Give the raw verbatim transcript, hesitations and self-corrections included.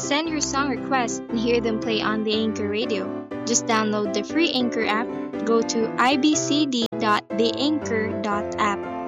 Send your song requests and hear them play on the Anchor Radio. Just download the free Anchor app, go to i b c d dot the anchor dot app,